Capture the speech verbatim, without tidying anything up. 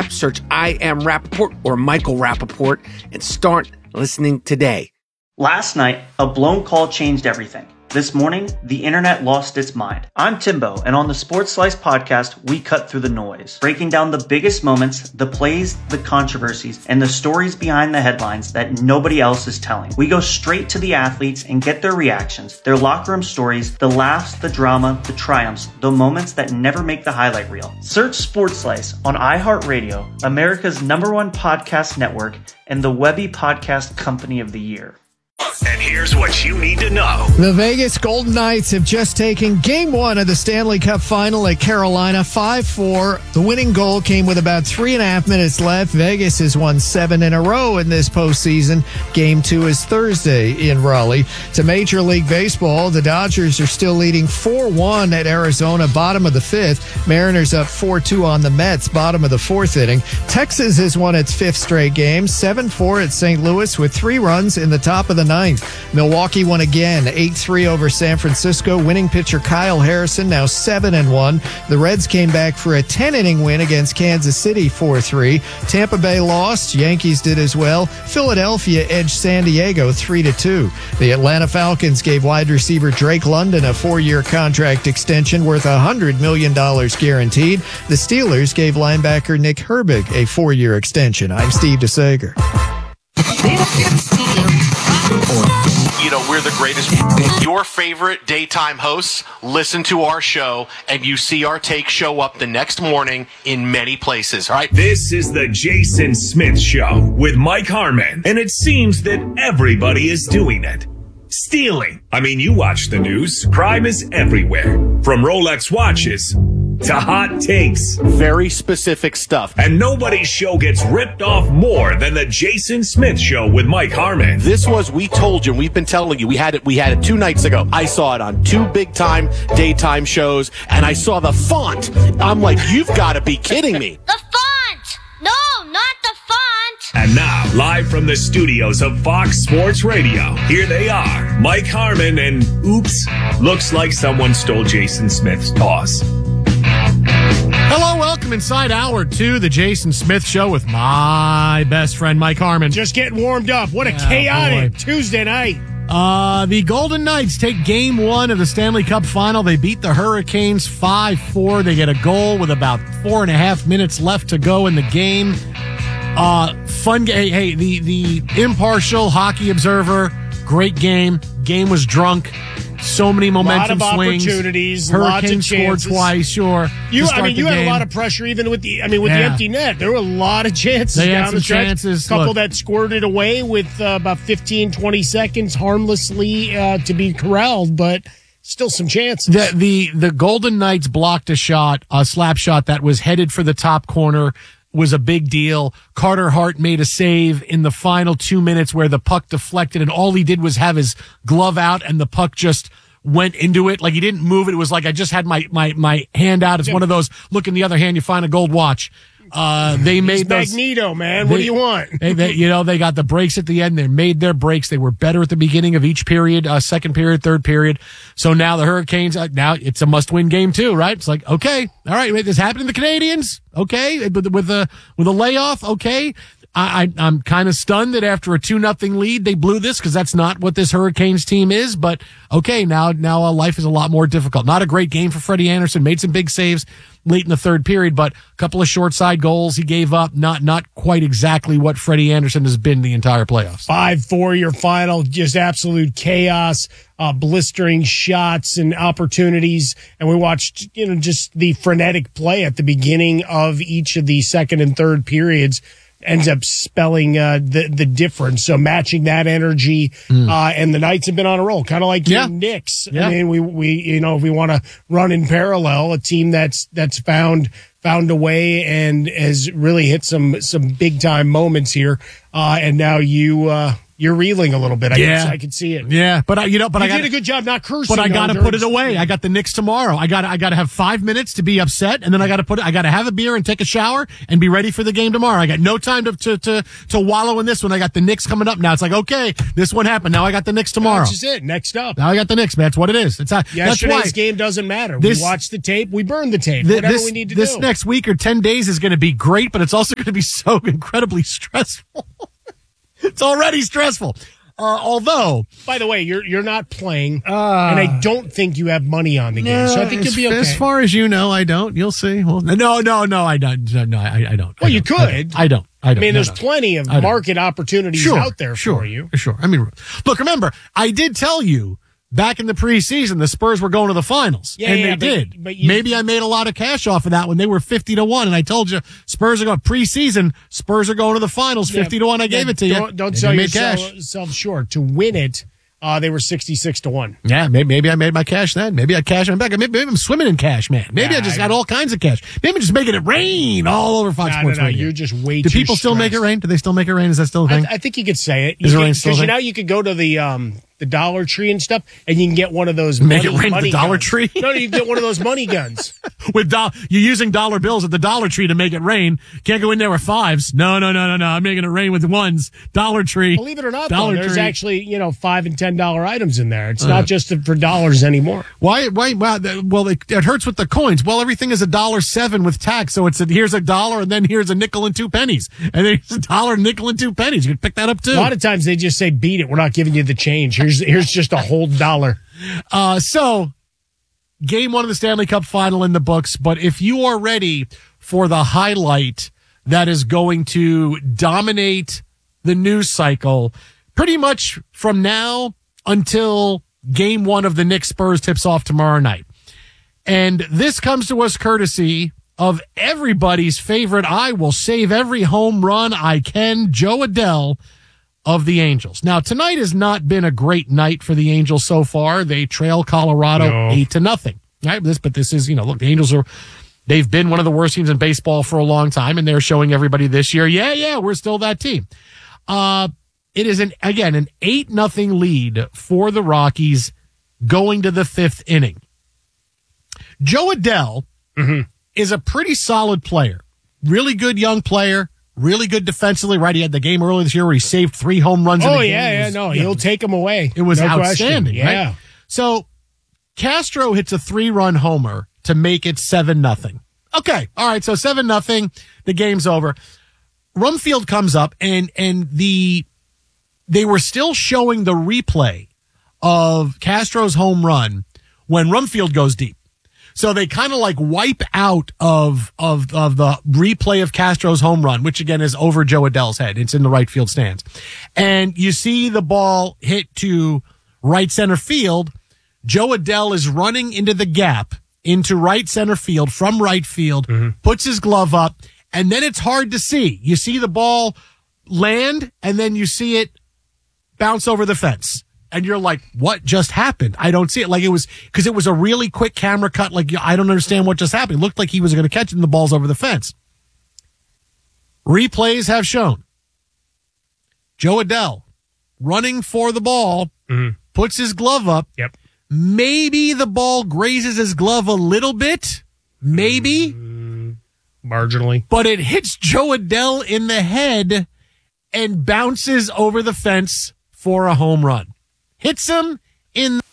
app, search I Am Rappaport or Michael Rappaport, and start listening today. Last night, a blown call changed everything. This morning, the internet lost its mind. I'm Timbo, and on the Sports Slice podcast, we cut through the noise, breaking down the biggest moments, the plays, the controversies, and the stories behind the headlines that nobody else is telling. We go straight to the athletes and get their reactions, their locker room stories, the laughs, the drama, the triumphs, the moments that never make the highlight reel. Search Sports Slice on iHeartRadio, America's number one podcast network, and the Webby Podcast Company of the Year. And here's what you need to know. The Vegas Golden Knights have just taken game one of the Stanley Cup final at Carolina, five four. The winning goal came with about three and a half minutes left. Vegas has won seven in a row in this postseason. Game two is Thursday in Raleigh. To Major League Baseball, the Dodgers are still leading four one at Arizona, bottom of the fifth. Mariners up four two on the Mets, bottom of the fourth inning. Texas has won its fifth straight game, seven four at Saint Louis with three runs in the top of the ninth. Milwaukee won again, eight three over San Francisco. Winning pitcher Kyle Harrison now seven and one. The Reds came back for a ten-inning win against Kansas City, four three. Tampa Bay lost. Yankees did as well. Philadelphia edged San Diego three to two. The Atlanta Falcons gave wide receiver Drake London a four-year contract extension worth one hundred million dollars guaranteed. The Steelers gave linebacker Nick Herbig a four-year extension. I'm Steve DeSager. You know, we're the greatest. Your favorite daytime hosts listen to our show, and you see our take show up the next morning in many places, all right? This is the Jason Smith Show with Mike Harmon, and it seems that everybody is doing it. Stealing. I mean, you watch the news. Crime is everywhere. From Rolex watches to hot takes. Very specific stuff. And nobody's show gets ripped off more than the Jason Smith Show with Mike Harmon. This was, we told you, we've been telling you, we had it, we had it two nights ago. I saw it on two big time daytime shows, and I saw the font. I'm like, you've got to be kidding me. The font! No, not the font! And now, live from the studios of Fox Sports Radio, here they are, Mike Harmon and oops, looks like someone stole Jason Smith's toss. Hello, welcome inside hour two, the Jason Smith Show with my best friend, Mike Harmon. Just getting warmed up. What a Yeah, chaotic boy. Tuesday night. Uh, the Golden Knights take game one of the Stanley Cup final. They beat the Hurricanes five four. They get a goal with about four and a half minutes left to go in the game. Uh, fun game. Hey, hey, the, the impartial hockey observer, great game. Game was drunk. So many momentum a lot of swings. opportunities, Hurricanes lots of chances. scored twice, sure. You, to I start mean, the you had game. a lot of pressure even with the, I mean, with Yeah. the empty net. There were a lot of chances They had down some the stretch. chances. A couple Look. that squirted away with uh, about fifteen, twenty seconds harmlessly uh, to be corralled, but still some chances. The, the the Golden Knights blocked a shot, a slap shot that was headed for the top corner, was a big deal. Carter Hart made a save in the final two minutes where the puck deflected, and all he did was have his glove out, and the puck just went into it. Like, he didn't move it. It was like I just had my my my hand out. It's one of those, look in the other hand, you find a gold watch. Uh, they made He's those, Magneto, man. What they- do you want? they, they, you know, they got the breaks at the end. They made their breaks. They were better at the beginning of each period, uh, second period, third period. So now the Hurricanes, uh, now it's a must-win game too, right? It's like, okay, all right, wait, this happened to the Canadians, okay, with with a with a layoff, okay. I, I I'm kind of stunned that after a two nothing lead they blew this, because that's not what this Hurricanes team is. But okay, now now uh, life is a lot more difficult. Not a great game for Freddie Anderson. Made some big saves late in the third period, but a couple of short side goals he gave up. Not not quite exactly what Freddie Anderson has been the entire playoffs. five four your final, just absolute chaos, uh, blistering shots and opportunities. And we watched, you know, just the frenetic play at the beginning of each of the second and third periods ends up spelling uh, the the difference. So matching that energy, mm. uh, and the Knights have been on a roll, kind of like yeah. the Knicks. Yeah. I mean, we we you know, if we want to run in parallel, a team that's that's found found a way and has really hit some some big time moments here. Uh, and now you uh, you're reeling a little bit. I Yeah. can, I can see it. Yeah, but I, you know, but you I got did a good job not cursing. But I though, got to during- put it away. I got the Knicks tomorrow. I got I got to have five minutes to be upset, and then I got to put it. I got to have a beer and take a shower and be ready for the game tomorrow. I got no time to to to, to wallow in this one. I got the Knicks coming up now. It's like, okay, this one happened. Now I got the Knicks tomorrow. That's just it. Next up. Now I got the Knicks, man. That's what it is. It's not, that's Yesterday's why game doesn't matter. this- we watch the tape. We burn the tape. th- Whatever this, we need to this do. next week or ten days is going to be great, but it's also going to be so incredibly stressful. It's already stressful. Uh, although, By the way, you're you're not playing, and I don't think you have money on the game, so I think as, you'll be okay. as far as you know, I don't. You'll see. Well, no, no, no, I don't. No, no, I, I don't. Well, I you don't. I could. don't. I don't. I, don't. I mean, No, there's no. plenty of I don't. market opportunities Sure, out there sure, for you. Sure. I mean, look, remember, I did tell you back in the preseason the Spurs were going to the finals, Yeah, and yeah, they but- did. but you- Maybe I made a lot of cash off of that when they were fifty to one, and I told you Spurs are going preseason. Spurs are going to the finals, Yeah, fifty to one. I gave yeah, it to you. Don't, don't Maybe sell you made yourself, cash. yourself short. To win it, uh, they were sixty-six to one. Yeah, maybe, maybe I made my cash then. Maybe I cashed my back. Maybe, maybe I'm swimming in cash, man. Maybe Nah, I just I- got all kinds of cash. Maybe I'm just making it rain all over Fox No, no, Sports no, Radio. you're just way Do too people still make it stressed. rain? Do they still make it rain? Is that still a I, thing? I think you could say it. Is You it can- rain still you there? know you could go to the um the Dollar Tree and stuff, and you can get one of those Make money, it rain at money the Dollar guns. Tree? No, you can get one of those money guns. With do- you're using dollar bills at the Dollar Tree to make it rain. Can't go in there with fives. No, no, no, no, no. I'm making it rain with ones. Dollar Tree. Believe it or not, though, Dollar there's Tree. actually you know five and ten dollar items in there. It's Uh. not just for dollars anymore. Why? Why? Wow, th- well, it, it hurts with the coins. Well, everything is a dollar seven with tax, so it's a, here's a dollar, and then here's a nickel and two pennies, and then here's a dollar, nickel, and two pennies. You can pick that up too. A lot of times they just say, "Beat it. We're not giving you the change. Here's here's just a whole dollar." Uh, so, game one of the Stanley Cup final in the books. But if you are ready for the highlight that is going to dominate the news cycle, pretty much from now until game one of the Knicks Spurs tips off tomorrow night. And this comes to us courtesy of everybody's favorite. I will save every home run I can, Joe Adell of the Angels. Now, tonight has not been a great night for the Angels so far. They trail Colorado No. eight to nothing. Right? This, but this is, you know, look, the Angels are, they've been one of the worst teams in baseball for a long time, and they're showing everybody this year, yeah, yeah, we're still that team. Uh, it is an, again, an eight nothing lead for the Rockies going to the fifth inning. Joe Adell is a pretty solid player. Really good young player. Really good defensively, right? He had the game earlier this year where he saved three home runs in Oh the game. yeah, It yeah, was- no, yeah, he'll take them away. It was No question. outstanding, Yeah. right? So Castro hits a three-run homer to make it seven nothing. Okay, all right, so seven nothing. The game's over. Rumfield comes up, and and the they were still showing the replay of Castro's home run when Rumfield goes deep. So they kind of like wipe out of, of, of the replay of Castro's home run, which again is over Joe Adell's head. It's in the right field stands. And you see the ball hit to right center field. Joe Adell is running into the gap into right center field from right field, puts his glove up, and then it's hard to see. You see the ball land, and then you see it bounce over the fence. And you're like, what just happened? I don't see it. Like it was, because it was a really quick camera cut. Like, I don't understand what just happened. It looked like he was going to catch it and the ball's over the fence. Replays have shown Joe Adell running for the ball, puts his glove up. Yep. Maybe the ball grazes his glove a little bit. Maybe. Marginally. But it hits Joe Adell in the head and bounces over the fence for a home run. Hits him in